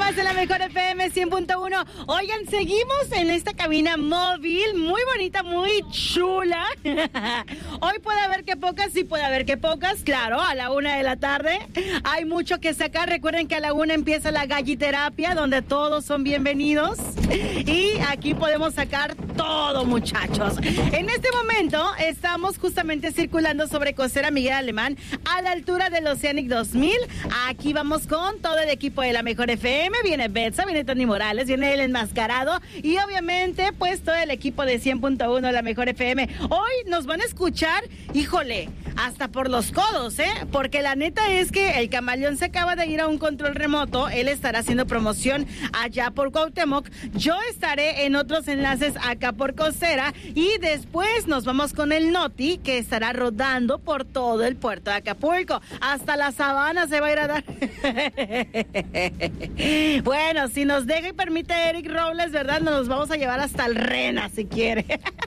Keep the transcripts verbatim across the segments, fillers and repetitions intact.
más en la mejor F M cien punto uno. Oigan, seguimos en esta cabina móvil, muy bonita, muy chula. Hoy puede haber que pocas, sí puede haber que pocas, claro, a la una de la tarde. Hay mucho que sacar. Recuerden que a la una empieza la galliterapia, donde todos son bienvenidos. Y aquí podemos sacar todo, muchachos. En este momento estamos justamente circulando sobre Costera Miguel Alemán, a la altura del Oceanic dos mil. Aquí vamos con todo el equipo de la mejor F M. Viene Betsa, viene Tony Morales, viene el enmascarado y obviamente pues todo el equipo de cien punto uno, la mejor F M. Hoy nos van a escuchar, híjole, hasta por los codos, ¿eh? Porque la neta es que el Camaleón se acaba de ir a un control remoto. Él estará haciendo promoción allá por Cuauhtémoc. Yo estaré en otros enlaces acá por Costera y después nos vamos con el Noti, que estará rodando por todo el puerto de Acapulco. Hasta la Sabana se va a ir a dar. Bueno, si nos deja y permite Eric Robles, ¿verdad? Nos vamos a llevar hasta el Rena, si quiere.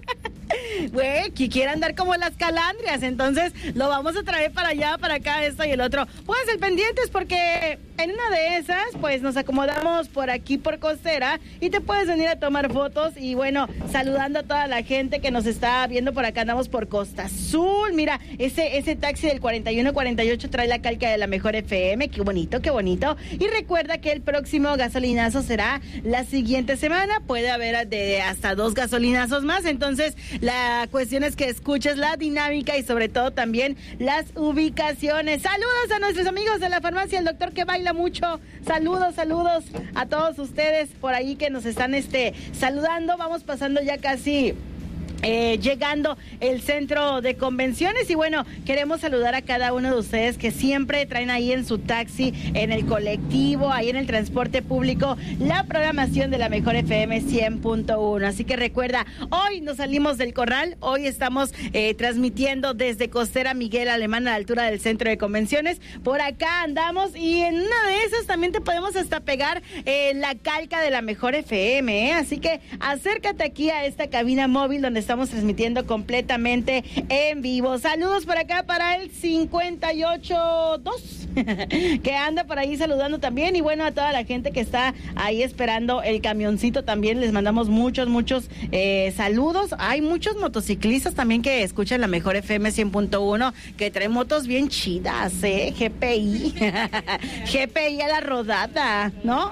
Güey, que quiere andar como las calandrias, entonces lo vamos a traer para allá, para acá, esto y el otro. Pueden ser pendientes porque en una de esas, pues nos acomodamos por aquí por Costera y te puedes venir a tomar fotos y bueno, saludando a toda la gente que nos está viendo por acá. Andamos por Costa Azul, mira, ese, ese taxi del cuarenta y uno cuarenta y ocho trae la calca de la mejor F M, qué bonito, qué bonito. Y recuerda que el próximo gasolinazo será la siguiente semana, puede haber de hasta dos gasolinazos más, entonces la cuestión es que escuches la dinámica y sobre todo también las ubicaciones. Saludos a nuestros amigos de la farmacia El Doctor que baila mucho. Saludos, saludos a todos ustedes por ahí que nos están este saludando. Vamos pasando ya casi Eh, llegando el centro de convenciones y bueno, queremos saludar a cada uno de ustedes que siempre traen ahí en su taxi, en el colectivo, ahí en el transporte público, la programación de la mejor F M cien punto uno. Así que recuerda, hoy nos salimos del corral, hoy estamos eh, transmitiendo desde Costera Miguel Alemán a la altura del centro de convenciones. Por acá andamos y en una de esas también te podemos hasta pegar eh, la calca de la mejor F M, ¿eh? Así que acércate aquí a esta cabina móvil donde está Estamos transmitiendo completamente en vivo. Saludos por acá para el cincuenta y ocho dos que anda por ahí saludando también. Y bueno, a toda la gente que está ahí esperando el camioncito también les mandamos muchos, muchos eh, saludos. Hay muchos motociclistas también que escuchan la mejor F M cien punto uno, que traen motos bien chidas, ¿eh? G P I. G P I a la rodada, ¿no?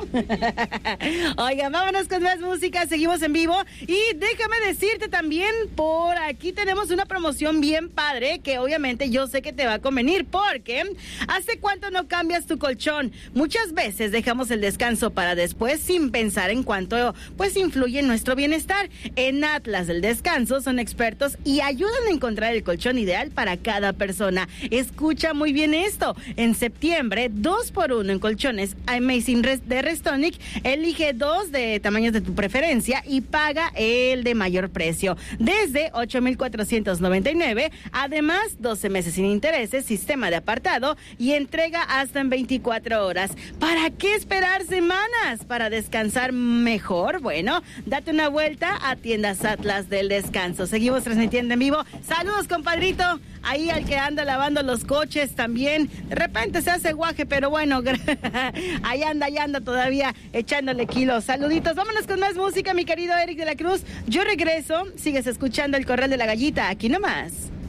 Oigan, vámonos con más música. Seguimos en vivo. Y déjame decirte también, por aquí tenemos una promoción bien padre que obviamente yo sé que te va a convenir porque ¿hace cuánto no cambias tu colchón? Muchas veces dejamos el descanso para después sin pensar en cuánto pues influye en nuestro bienestar. En Atlas del Descanso son expertos y ayudan a encontrar el colchón ideal para cada persona. Escucha muy bien esto. En septiembre, dos por uno en colchones Amazing de Restonic. Elige dos de tamaños de tu preferencia y paga el de mayor precio. Desde ocho mil cuatrocientos noventa y nueve, además doce meses sin intereses, sistema de apartado y entrega hasta en veinticuatro horas. ¿Para qué esperar semanas para descansar mejor? Bueno, date una vuelta a Tiendas Atlas del Descanso. Seguimos transmitiendo en vivo. Saludos, compadrito. Ahí al que anda lavando los coches también. De repente se hace guaje, pero bueno, ahí anda, ahí anda todavía echándole kilos. Saluditos. Vámonos con más música, mi querido Eric de la Cruz. Yo regreso. Sigues escuchando el Corral de la Gallita. Aquí nomás.